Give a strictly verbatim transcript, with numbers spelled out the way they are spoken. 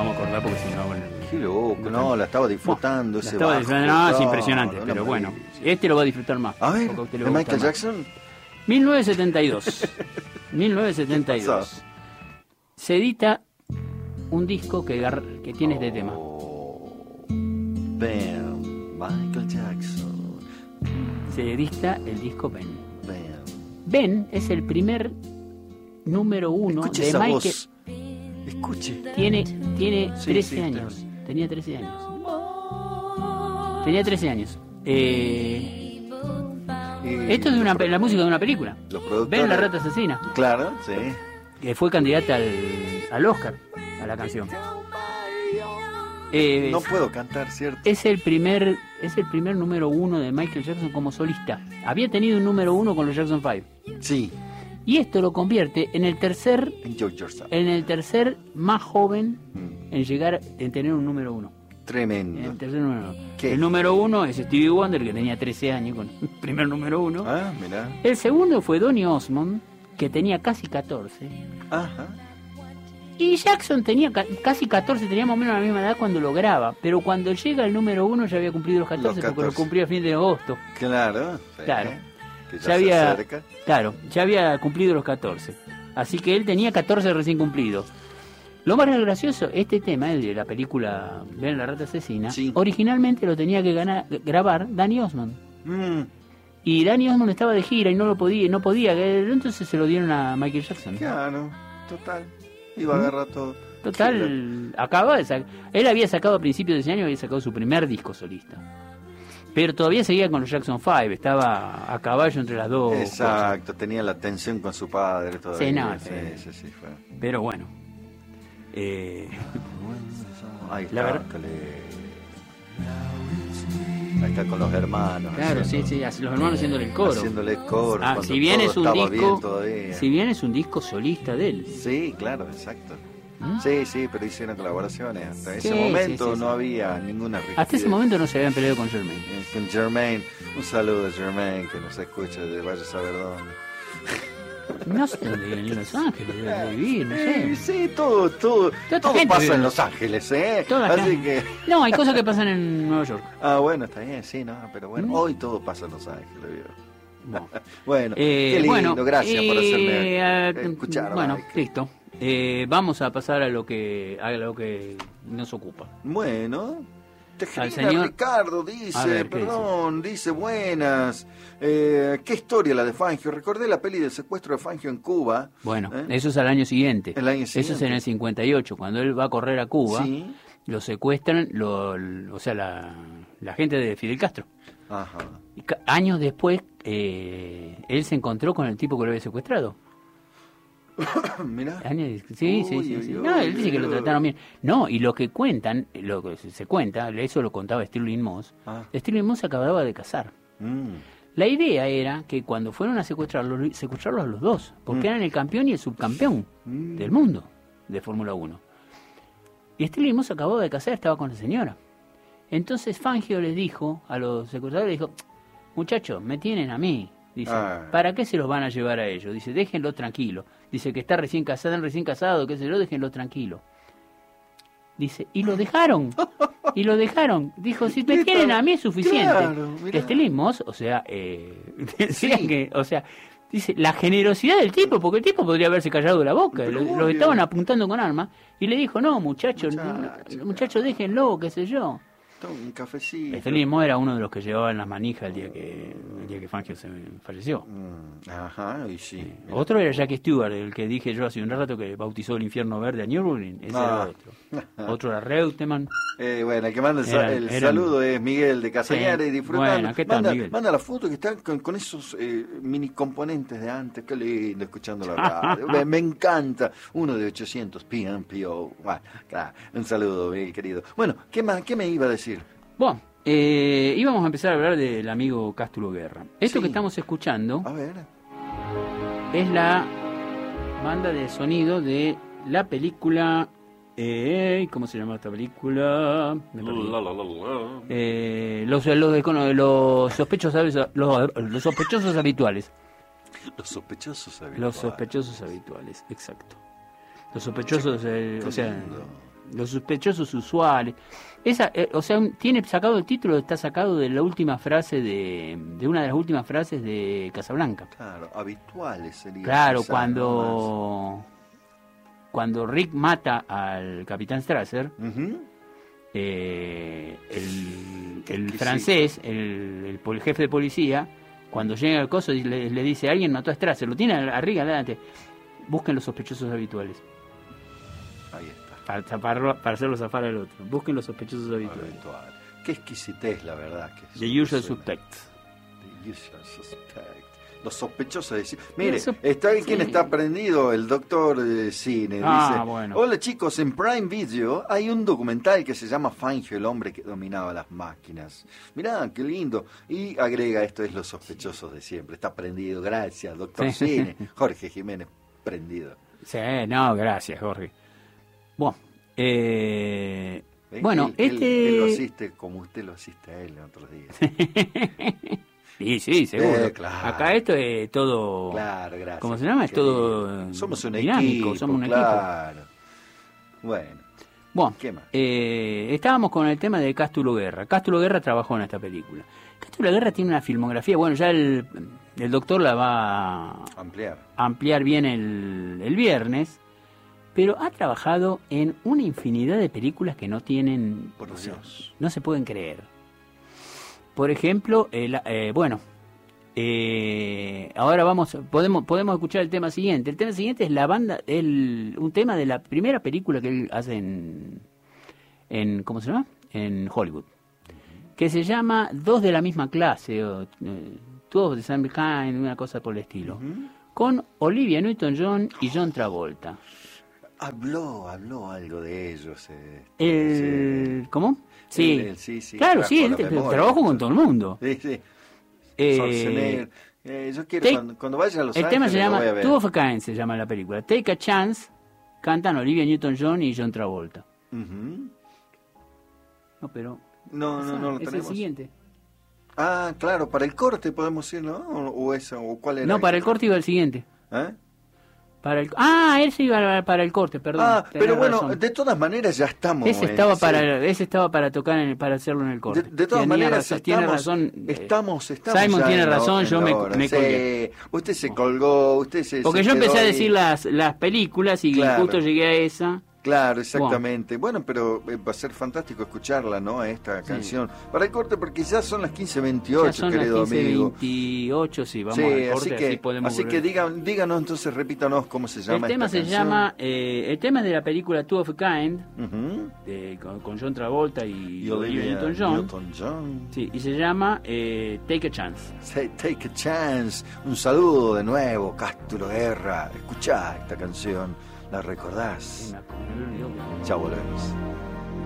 vamos a acordar porque si no... Bueno, qué loco, no, la estaba disfrutando. No, ese la estaba bajo, disfrutando, no, es no, impresionante, no, pero no, bueno, no. este lo va a disfrutar más. A ver, porque a usted le ¿de va a Michael gustar más. Jackson? mil novecientos setenta y dos. mil novecientos setenta y dos. Se edita un disco que, gar- que tiene este tema. Oh, bam, Michael Jackson. Se edita el disco Ben. Bam. Ben es el primer número uno Escuche de esa Michael. voz. Escuche. Tiene, tiene Sí, trece sí, años. está Tenía trece años. Tenía trece años. Eh, Y esto es de una, los la música de una película. Los productores. Ben la rata asesina. Claro, sí. Que fue candidata al, al Oscar a la canción. Eh, No puedo cantar, ¿cierto? es el primer es el primer número uno de Michael Jackson como solista. Había tenido un número uno con los Jackson Five. Sí. Y esto lo convierte en el tercer Enjoy yourself. en el tercer más joven Mm, en llegar en tener un número uno. En Tremendo. el tercer número uno. ¿Qué? El número uno es Stevie Wonder, que tenía trece años con el primer número uno. Ah, mirá. El segundo fue Donny Osmond, que tenía casi catorce. Ajá. Y Jackson tenía ca- casi catorce, tenía más o menos la misma edad cuando lo graba. Pero cuando llega el número uno ya había cumplido los catorce, Los porque lo catorce. cumplió a fin de agosto. Claro. Sí. Claro. Que ya Ya había, se acerca. claro, ya había cumplido los catorce. Así que él tenía catorce recién cumplidos. Lo más gracioso, este tema, el de la película Ven la rata asesina, Sí. originalmente lo tenía que ganar- grabar Danny Osmond. Mm, Y Danny Osmond estaba de gira y no lo podía, no podía, entonces se lo dieron a Michael Jackson. claro. Total. Iba a ¿Mm? agarrar todo. Total, acaba de sacar. Él había sacado a principios de ese año, había sacado su primer disco solista. Pero todavía seguía con los Jackson Five, estaba a caballo entre las dos. cosas. Exacto, tenía la tensión con su padre todavía. Sí, no, sí, sí. sí, sí, fue. Pero bueno. Eh, Ahí La está, verdad- que le- Ahí está con los hermanos. claro, sí, haciendo- sí, así los hermanos haciéndole el coro. Haciéndole coro. Ah, cuando si bien todo es un estaba disco, bien todavía. si bien es un disco solista de él. Sí, claro, exacto. ¿Mm? Sí, sí, pero hicieron colaboraciones. Hasta ese Sí, momento sí, sí, no sí. había ninguna rigidez. Hasta ese momento no se habían peleado con Jermaine. Eh, Con Jermaine, un saludo a Jermaine que nos escucha de vaya a saber dónde. No sé dónde viven, en Los Ángeles, debe vivir, no Sí, sé. sí, todo, todo, Toda todo gente pasa vive en en- Los Ángeles, ¿eh? Toda la Así gente- que, No, hay cosas que pasan en Nueva York. ah, bueno, está bien, sí, no, pero bueno, ¿Mm? hoy todo pasa en Los Ángeles, ¿vio? Bueno. Bueno, Eh, qué lindo, bueno, gracias por hacerme eh, eh, escuchar. Bueno, Mike. listo. Eh, vamos a pasar a lo que a lo que nos ocupa. Bueno, Tejerina Al señor- Ricardo A dice, ver, ¿qué perdón, dice buenas. Eh, ¿Qué historia la de Fangio? Recordé la peli del secuestro de Fangio en Cuba. Bueno, ¿Eh? eso es al año siguiente. El año Eso es siguiente. en el cincuenta y ocho, cuando él va a correr a Cuba. Sí. Lo secuestran, lo, o sea, la, la gente de Fidel Castro. Ajá. Y ca- años después, eh, él se encontró con el tipo que lo había secuestrado. Mirá. Años- sí, sí, Uy, sí. uy, sí. uy, No, él dice que lo uy. trataron bien. No, y lo que cuentan, lo que se, se cuenta, eso lo contaba Stirling Moss. Ah. Stirling Moss se acababa de casar. Mm. La idea era que cuando fueron a secuestrarlos, secuestrarlos a los dos, porque Mm. eran el campeón y el subcampeón Mm. del mundo de Fórmula uno. Y Stirling Moss se acababa de casar, estaba con la señora. Entonces Fangio les dijo a los secuestradores, dijo, muchachos, me tienen a mí. Dice, Ah. ¿para qué se los van a llevar a ellos? Dice, déjenlo tranquilo. Dice que está recién casado, recién casado, qué sé yo, déjenlo tranquilo. Dice, y lo dejaron. Y lo dejaron. Dijo, si me tienen a mí es suficiente. Claro, mirá. Stirling Moss, o sea, eh, decía Sí. que, o sea, dice, la generosidad del tipo, porque el tipo podría haberse callado la boca. Pero Lo, lo obvio. estaban apuntando con armas. Y le dijo, no, muchachos, Muchacho, muchachos, déjenlo, qué sé yo. Toma un cafecito. Stirling Moss era uno de los que llevaban las manijas el día que, el día que Fangio se falleció. Mm, ajá, y sí. mira. Otro era Jack Stewart, el que dije yo hace un rato que bautizó el infierno verde a Nürburgring. Ese Ah. era otro. Otro era Reutemann. Eh, bueno, el que manda el, sa- Eran- el eran- saludo es Miguel de Casañares, Sí. disfrutando. Bueno, ¿qué tal, manda, Miguel? manda la foto que están con, con esos eh, mini componentes de antes. Qué lindo, escuchando la radio. me, me encanta. Uno de ochocientos P M P O. Bueno, claro, un saludo, Miguel, querido. Bueno, ¿qué más? ¿Qué me iba a decir? Bueno, eh, íbamos a empezar a hablar del amigo Cástulo Guerra. Esto Sí. que estamos escuchando A ver. es la banda de sonido de la película... Eh, ¿Cómo se llama esta película? Me perdí. Eh, los, los, los, los sospechosos, los, los sospechosos habituales. Los sospechosos habituales. Los sospechosos habituales, exacto. Los sospechosos, eh, Qué o sea, lindo. Los sospechosos usuales. Esa, eh, o sea, tiene sacado el título, está sacado de la última frase de, de una de las últimas frases de Casablanca. Claro, habituales sería. Claro, quizá, cuando ¿no? cuando Rick mata al Capitán Strasser, Uh-huh. eh, el, el sí. francés, el, el, el jefe de policía, cuando llega al coso le, le dice, alguien mató a Strasser, lo tiene arriba adelante, busquen los sospechosos habituales. Ahí está. Para, zafarlo, para hacerlo zafar al otro. Busquen los sospechosos habituales. Habitual. Qué exquisitez, la verdad. Que The usual suena. suspects. The usual suspect. Los sospechosos de... Mire, Eso- está ahí quien sí. está prendido, el doctor de cine. Ah, dice, bueno. hola chicos, en Prime Video hay un documental que se llama Fangio, el hombre que dominaba las máquinas. Mirá, qué lindo. Y agrega, esto es los sospechosos de siempre. Está prendido, gracias, doctor Sí. Cine. Jorge Jiménez, prendido. Sí, no, gracias, Jorge. Bueno, eh, ¿Ven? bueno, él, este... él, él lo asiste como usted lo asiste a él en otros días. Sí, sí, seguro. Eh, claro. Acá esto es todo... Claro, gracias. ¿Cómo se llama? Es querido. todo Somos un dinámico, equipo, somos un claro. Bueno, Bueno, ¿qué más? eh, estábamos con el tema de Cástulo Guerra. Cástulo Guerra trabajó en esta película. Cástulo Guerra tiene una filmografía, bueno, ya el, el doctor la va a Ampliar. ampliar bien el, el viernes, pero ha trabajado en una infinidad de películas que no tienen, Por o sea, Dios. no se pueden creer. Por ejemplo, el, eh, bueno, eh, ahora vamos, podemos podemos escuchar el tema siguiente. El tema siguiente es la banda, el, un tema de la primera película que él hace en, en ¿cómo se llama? En Hollywood, que se llama Dos de la misma clase, o eh, Two of the Same Kind, una cosa por el estilo, Ujú. con Olivia Newton-John y John Travolta. Habló, habló algo de ellos. Eh, El, ¿Cómo? Sí, el- el- sí, sí, claro, trajo sí, a él la te- memoria. trabajó con todo el mundo. Sí, sí. Eh, Schwarzenegger. Eh, yo quiero, Take- cuando, cuando vaya a Los el Ángeles, tema se lo llama voy a ver. Two of a Kind, se llama la película. Take a Chance, cantan Olivia Newton-John y John Travolta. Ujú. No, pero No, no, no lo es el tenemos. siguiente. Ah, claro, para el corte podemos ir, ¿no? O, o esa, o cuál era. No, para el corte iba el siguiente. ¿Eh? Para el Ah, él se iba para el corte, perdón. Ah, tenés pero bueno, razón. de todas maneras ya estamos. Ese en- estaba sí. para ese estaba para tocar en el- para hacerlo en el corte. De, de todas Tenía maneras, razón, estamos, tiene razón. eh, estamos, estamos Simon ya tiene en la- razón, en yo la me, hora. me Sí, colgué. usted se colgó, usted se. Porque se yo empecé quedó a ahí. decir las las películas y Claro. justo llegué a esa. Claro, exactamente. Bueno, pero eh, va a ser fantástico escucharla, ¿no? A esta Sí. canción. Para el corte, porque ya son las quince Ya veintiocho, son las querido quince amigo. veintiocho, sí, vamos Sí, al corte, así que, así podemos así volver. que digan, díganos entonces, repítanos cómo se llama El tema esta se canción. llama, eh, el tema es de la película Two of a Kind, Ujú. de, con, con John Travolta y, Y Olivia Olivia Newton-John. Newton-John. Sí, y se llama eh, Take a Chance. Say, Take a Chance. Un saludo de nuevo, Cástulo Guerra. Escuchá esta canción, ¿la recordás? Una- Ya volvemos.